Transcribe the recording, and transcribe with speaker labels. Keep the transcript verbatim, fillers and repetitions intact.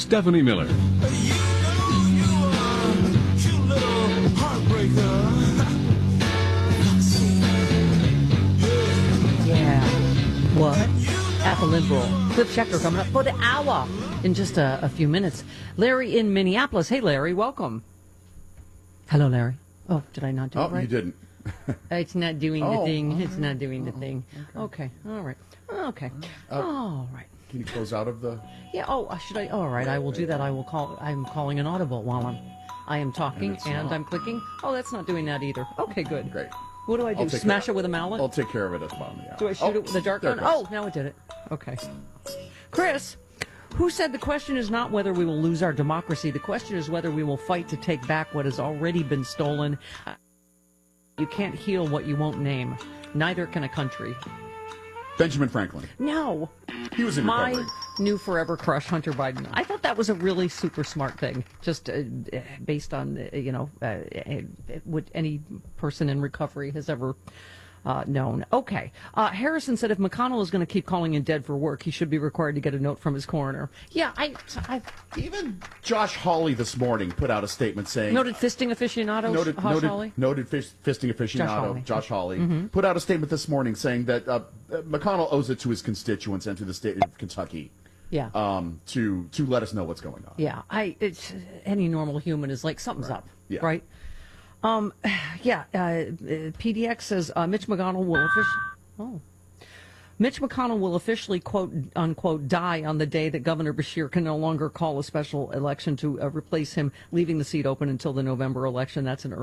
Speaker 1: Stephanie Miller.
Speaker 2: You know you are a cute little heartbreaker.
Speaker 3: Yeah. What? Apple Liberal. Cliff Checker coming up for the hour in just a, a few minutes. Larry in Minneapolis. Hey, Larry, welcome. Hello, Larry. Oh, did I not do
Speaker 4: Oh,
Speaker 3: it right?
Speaker 4: you didn't.
Speaker 3: It's not doing the
Speaker 4: Oh.
Speaker 3: thing. It's not doing the thing. Okay. All right. Okay. All right.
Speaker 4: Can you close out of the...
Speaker 3: Yeah. Oh, uh, should I? All right. I will do that. I will call. I'm calling an audible while I'm, I am talking
Speaker 4: And it's
Speaker 3: and
Speaker 4: not.
Speaker 3: I'm clicking. Oh, that's not doing that either. Okay, good.
Speaker 4: Great.
Speaker 3: What do I do?
Speaker 4: I'll take
Speaker 3: Smash
Speaker 4: care-
Speaker 3: it with a mallet?
Speaker 4: I'll take care of it at the bottom of the hour.
Speaker 3: Do I shoot
Speaker 4: Oh,
Speaker 3: it with a dart
Speaker 4: there
Speaker 3: gun?
Speaker 4: it goes.
Speaker 3: Oh, now it did it. Okay. Chris, who said the question is not whether we will lose our democracy. The question is whether we will fight to take back what has already been stolen. Uh, You can't heal what you won't name. Neither can a country.
Speaker 4: Benjamin Franklin.
Speaker 3: No.
Speaker 4: He was in
Speaker 3: My
Speaker 4: recovery.
Speaker 3: new forever crush, Hunter Biden. I thought that was a really super smart thing, just uh, based on, uh, you know, uh, uh, what any person in recovery has ever uh, known. Okay. Uh, Harrison said if McConnell is going to keep calling in dead for work, he should be required to get a note from his coroner. Yeah, I... I
Speaker 4: Even Josh Hawley this morning put out a statement saying...
Speaker 3: noted fisting aficionado,
Speaker 4: Noted,
Speaker 3: Josh
Speaker 4: noted,
Speaker 3: Hawley?
Speaker 4: noted fish, fisting aficionado, Josh Hawley, put out a statement this morning saying that uh, McConnell owes it to his constituents and to the state of Kentucky
Speaker 3: Yeah.
Speaker 4: um, to to let us know what's going on.
Speaker 3: Yeah, I. It's, any normal human is like something's up,
Speaker 4: Yeah.
Speaker 3: right? Um, yeah. Uh, P D X says uh, Mitch McConnell will officially. Oh. Mitch McConnell will officially, quote unquote, die on the day that Governor Beshear can no longer call a special election to uh, replace him, leaving the seat open until the November election. That's an early